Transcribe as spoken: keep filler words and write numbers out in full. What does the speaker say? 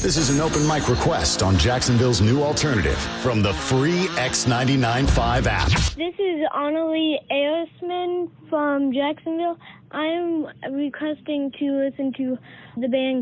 This is an open mic request on Jacksonville's new alternative from the free X ninety-nine point five app. This is Annalie Aosman from Jacksonville. I am requesting to listen to the band